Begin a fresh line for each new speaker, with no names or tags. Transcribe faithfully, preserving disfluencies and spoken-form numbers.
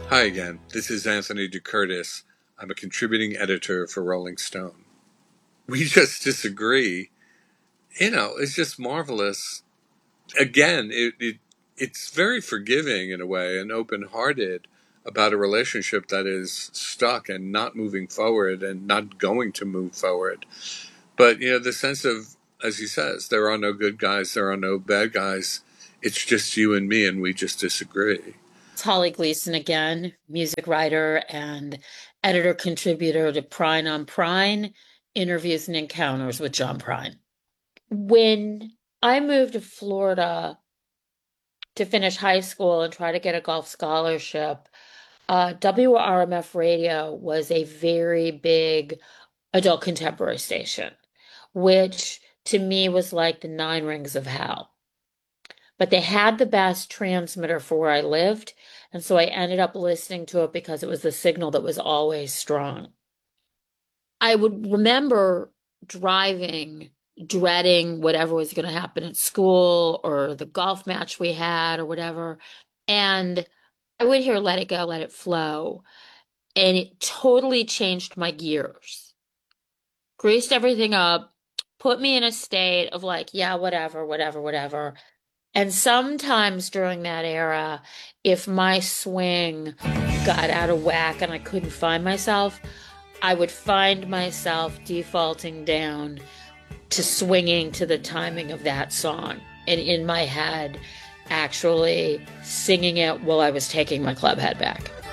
Hi again, this is Anthony DeCurtis. I'm a contributing editor for Rolling Stone. We just disagree. You know, it's just marvelous. Again, it, it it's very forgiving in a way and open-hearted about a relationship that is stuck and not moving forward and not going to move forward. But, you know, the sense of, as he says, there are no good guys, there are no bad guys. It's just you and me, and we just disagree.
It's Holly Gleason again, music writer and editor contributor to Prine on Prine, Interviews and Encounters with John Prine. When I moved to Florida to finish high school and try to get a golf scholarship, uh, W R M F Radio was a very big adult contemporary station, which to me was like the nine rings of hell. But they had the best transmitter for where I lived. And so I ended up listening to it because it was the signal that was always strong. I would remember driving, dreading whatever was going to happen at school or the golf match we had or whatever. And I would hear Let It Go, Let It Flow. And it totally changed my gears, greased everything up, put me in a state of like, yeah, whatever, whatever, whatever. And sometimes during that era, if my swing got out of whack and I couldn't find myself, I would find myself defaulting down to swinging to the timing of that song. And in my head, actually singing it while I was taking my club head back.